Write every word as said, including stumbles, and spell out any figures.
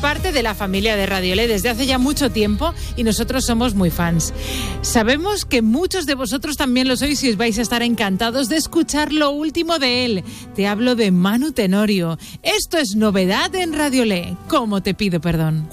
parte de la familia de Radiolé desde hace ya mucho tiempo y nosotros somos muy fans. Sabemos que muchos de vosotros también lo sois y os vais a estar encantados de escuchar lo último de él. Te hablo de Manu Tenorio. Esto es novedad en Radiolé. ¿Cómo te pido perdón?